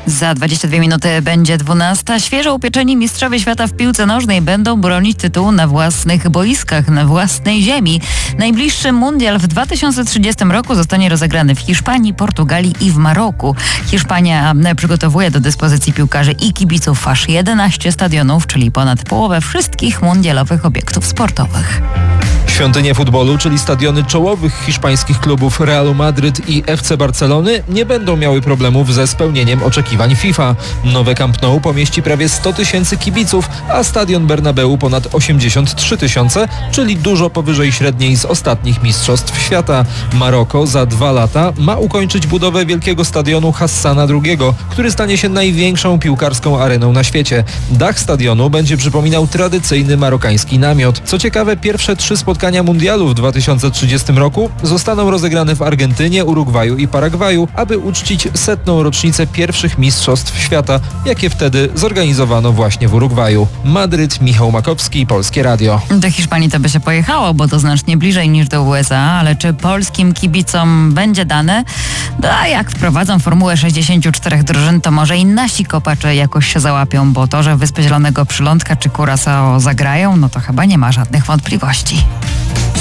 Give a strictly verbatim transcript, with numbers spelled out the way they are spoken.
Za dwadzieścia dwie minuty będzie dwunasta. Świeżo upieczeni mistrzowie świata w piłce nożnej będą bronić tytułu na własnych boiskach, na własnej ziemi. Najbliższy mundial w dwa tysiące trzydziestym roku zostanie rozegrany w Hiszpanii, Portugalii i w Maroku. Hiszpania przygotowuje do dyspozycji piłkarzy i kibiców aż jedenaście stadionów, czyli ponad połowę wszystkich mundialowych obiektów sportowych. Świątynie futbolu, czyli stadiony czołowych hiszpańskich klubów Realu Madryt i F C Barcelony, nie będą miały problemów ze spełnieniem oczekiwań FIFA. Nowe Camp Nou pomieści prawie sto tysięcy kibiców, a stadion Bernabeu ponad osiemdziesiąt trzy tysiące, czyli dużo powyżej średniej z ostatnich mistrzostw świata. Maroko za dwa lata ma ukończyć budowę wielkiego stadionu Hassana drugiego, który stanie się największą piłkarską areną na świecie. Dach stadionu będzie przypominał tradycyjny marokański namiot. Co ciekawe, pierwsze trzy spotkania mundialu w dwa tysiące trzydziestym roku zostaną rozegrane w Argentynie, Urugwaju i Paragwaju, aby uczcić setną rocznicę pierwszych mistrzostw świata, jakie wtedy zorganizowano właśnie w Urugwaju. Madryt, Michał Makowski, Polskie Radio. Do Hiszpanii to by się pojechało, bo to znacznie bliżej niż do U S A, ale czy polskim kibicom będzie dane? No, a jak wprowadzą formułę sześćdziesięciu czterech drużyn, to może i nasi kopacze jakoś się załapią, bo to, że Wyspy Zielonego Przylądka czy Curaçao zagrają, no to chyba nie ma żadnych wątpliwości.